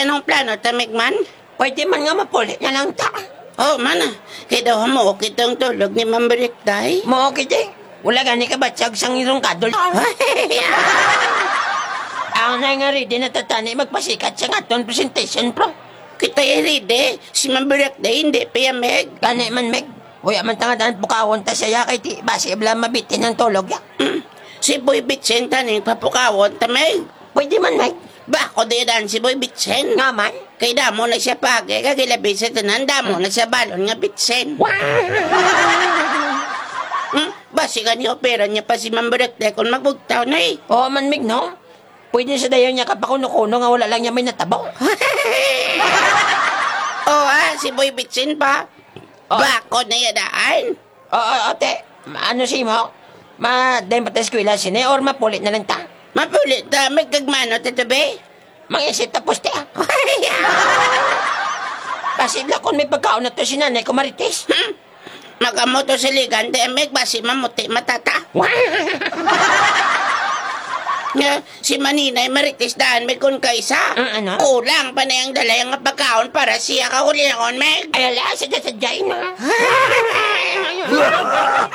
anong plano, tamigman? Pwede man nga mapulit na lang ta. Oh, mana. Kaya daw mo, kitang tulog ni Ma'am Berikday. Mo kiti. Wala gani ka batsag sang irong kadol. Ang nga ready na tatani magpasikat sa aton presentation, pro. Kita iride. Si Ma'am Berikday, hindi pa Meg. Gani man, Meg. Uy, aman tangan pukawon ta siya kay ti. Basi abla mabitin ng tulog ya. Si Boy Bitsen taning papukawon, tamig. Pwede man, Meg. Ba, ko diyan si Boy Bitsen. Nga man. Kay damo na siya pagi, kagilabi sa tanan, damo na siya balon nga Bitsen. Basi ka ni opera niya pa si Ma'am Berikday kung magbugtaw na eh. Oo man, Meg, no? Pwede sa dayon niya kapakuno-kuno nga wala lang niya may natabaw. Si Boy Bitsen pa. Bako na yadaan. Oo, ate. Ano si mo? Ma-dem pa ta eskwela sine or mapulit na lang ta? Mapulit na, may kagmano, tatabi. Mang-isip tapos te. Kasi lakon may pagkaon na to si nanay ko Marites. Magamoto sa ligan, demig, basi mamuti matata. Nga, si Maninay Marites daan, may kun kaysa. Ano? Kulang pa na yung dala yung pagkaon para siya kahuli akon, Meg. Ay, ala, sadya-sadyain na.